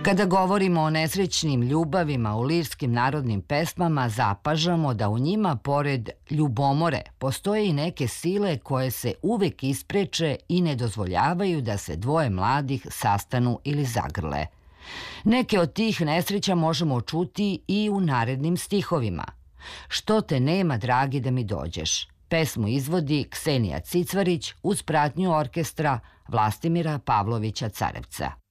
Kada govorimo o nesrećnim ljubavima u lirskim narodnim pesmama, zapažamo da u njima, pored ljubomore, postoje i neke sile koje se uvek ispreče i ne dozvoljavaju da se dvoje mladih sastanu ili zagrle. Neke od tih nesreća možemo čuti i u narednim stihovima. Što te nema, dragi, da mi dođeš. Pesmu izvodi Ksenija Cicvarić uz pratnju orkestra Vlastimira Pavlovića Carevca.